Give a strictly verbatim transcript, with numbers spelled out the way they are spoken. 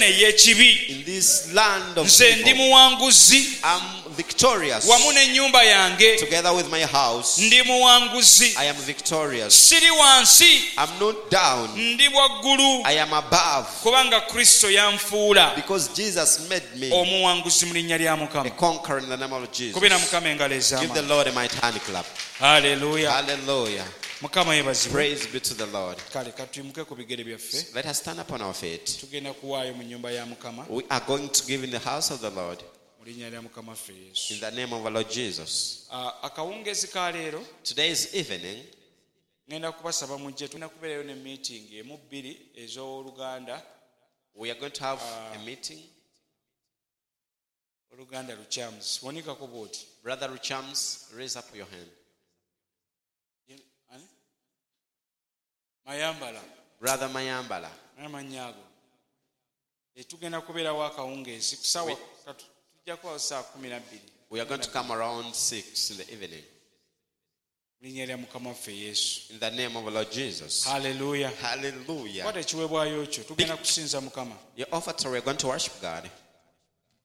eno ey'ekibi In this land of nze ndi evil, muwanguzi I'm victorious. wamu n'ennyumba yange Together with my house, ndi muwanguzi I am victorious. siri wansi I'm not down. ndi waggulu I am above. kubanga kristo yanfuula Because Jesus made me omuwanguzi mu linnya lya a mukama. conqueror in the name of Jesus. Kubira mukama engalo Give the ez'amaanyi. Lord a mighty hand clap. Haleluya. Hallelujah. Mukama yeebazibwe. Praise be to the Lord. Kale katuyimuke ku bigere byaffe Let us stand up on our feet. tugenda kuwaayo mu nnyumba ya mukama We are going to give in the house of the Lord mu linnya lya mukama ffe yesu. in the name of our Lord Jesus. Ah, akawungeezi ka leero Today's evening, ngenda kubasaba mujje tulina kubeerayo ne meeting emu bbiri ez'oluganda we are going to have a meeting. oluganda lukyamuzi wonikako bwoti Brother Ruchams, raise up your hand. Ani? mayambala Brother Mayambala. amannya ago E, tugenda kubeerawo akawungeezi kusawa katu tujja kubawo saa kumi na bbiri We are going to come around six in the evening. mu linnya lya mukama waffe yesu. In the name of our Lord Jesus. Haleluya. Hallelujah. kwata ekiweebwayo kyo tugenda kusinza mukama. Your offer, we're going to worship God.